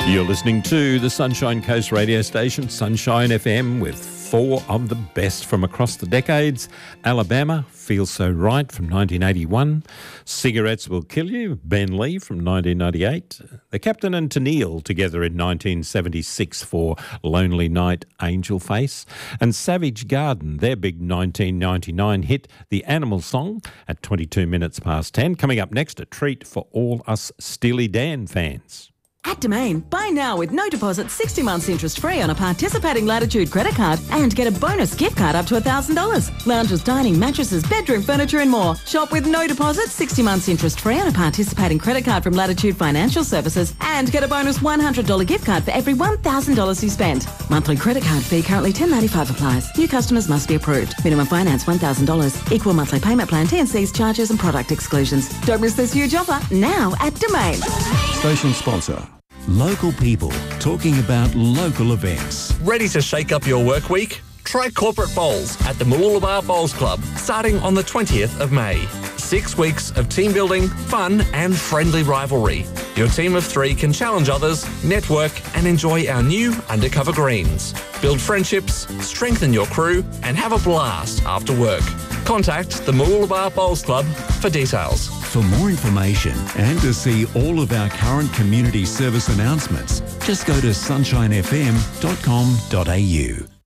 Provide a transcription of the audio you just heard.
You're listening to the Sunshine Coast radio station, Sunshine FM, with four of the best from across the decades. Alabama, Feels So Right from 1981. Cigarettes Will Kill You, Ben Lee from 1998. The Captain and Tennille together in 1976 for Lonely Night, Angel Face. And Savage Garden, their big 1999 hit, The Animal Song, at 22 minutes past 10. Coming up next, a treat for all us Steely Dan fans. At Domain, buy now with no deposit, 60 months interest-free on a participating Latitude credit card and get a bonus gift card up to $1,000. Lounges, dining, mattresses, bedroom furniture and more. Shop with no deposit, 60 months interest-free on a participating credit card from Latitude Financial Services and get a bonus $100 gift card for every $1,000 you spend. Monthly credit card fee currently $10.95 applies. New customers must be approved. Minimum finance $1,000. Equal monthly payment plan, T&Cs, charges and product exclusions. Don't miss this huge offer now at Domain. Station sponsor. Local people talking about local events. Ready to shake up your work week? Try Corporate Bowls at the Mooloolaba Bowls Club starting on the 20th of May. 6 weeks of team building, fun and friendly rivalry. Your team of 3 can challenge others, network and enjoy our new undercover greens. Build friendships, strengthen your crew and have a blast after work. Contact the Mooloolaba Bowls Club for details. For more information and to see all of our current community service announcements, just go to sunshinefm.com.au.